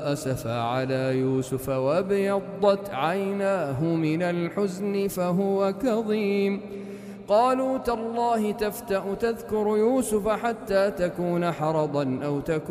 أسفا على يوسف وابيضت عيناه من الحزن فهو كظيم قالوا تالله تفتأ تذكر يوسف حتى تكون حرضا أو تكون